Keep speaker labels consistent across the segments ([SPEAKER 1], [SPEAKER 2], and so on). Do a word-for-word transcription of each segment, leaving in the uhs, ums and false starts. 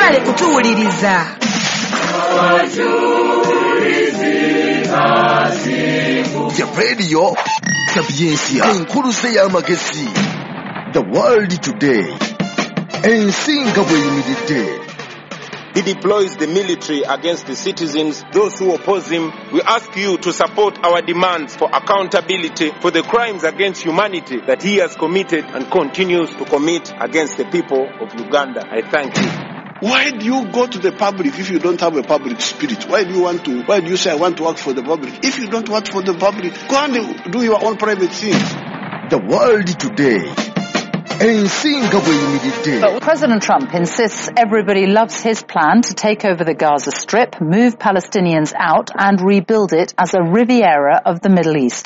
[SPEAKER 1] mwebale kutuwuliriza.
[SPEAKER 2] Ya radio Sapiencia enkulu y'amagezi. The world today. Ensinga bweyimiridde.
[SPEAKER 3] He deploys the military against the citizens, those who oppose him. We ask you to support our demands for accountability for the crimes against humanity that he has committed and continues to commit against the people of Uganda. I thank you.
[SPEAKER 4] Why do you go to the public if you don't have a public spirit? Why do you want to, why do you say I want to work for the public? If you don't work for the public, go and do your own private things.
[SPEAKER 2] The world today.
[SPEAKER 5] But President Trump insists everybody loves his plan to take over the Gaza Strip, move Palestinians out and rebuild it as a Riviera of the Middle East.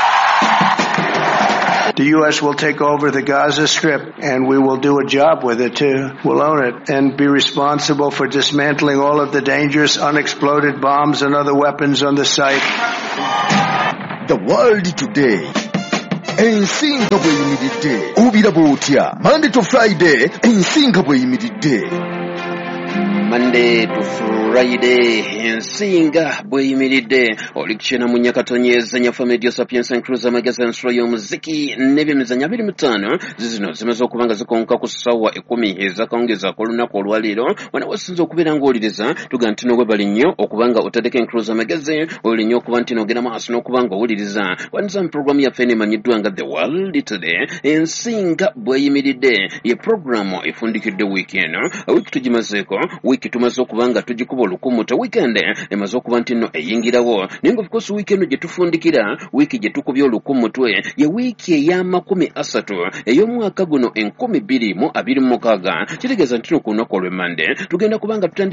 [SPEAKER 6] The U S will take over the Gaza Strip and we will do a job with it too. We'll own it and be responsible for dismantling all of the dangerous unexploded bombs and other weapons on the site.
[SPEAKER 2] The world today. Ensinga bweyimiridde. Ubira bwotya. Monday to Friday. Ensinga bweyimiridde.
[SPEAKER 7] Monday to Friday, ensinga bweyimiridde. Olikishena mu Nyakatonyeza nyafa media Sapienza Cruiser magazine nsolo y'omuziki n'ebyemizannyo abiri mu ttaano zizino zimaze okubanga zikonka ku ssaawa ekumi ezakawungeza ak'olunaku olwaleero wana wasinza okubeera ng'owuliriza tuga nti n'owebali nnyo okubanga otaddeko Cruiser magazine oli nnyo okuba nti n'ogenda maaso n'okubanga owuliriza waniza mu programu yaffe eneemanyiddwa nga The World Today. Ensinga bweyimiridde ye programu efundikidde wiiki eno wiiki tugimazeeko wiiki tumaze okubanga tugikuba olukumuta weekend emaze okuba nti nno eyingirawo naye nga of course weekend gye tufundikira wiiki gye tukubye olukumutwe ye wiiki ey'amakumi asatu ey'omwaka guno enkumi bbiri mu abiri mu mukaaga kitegeeza nti no ku lunaku olw'Emande tugenda kubanga tutandika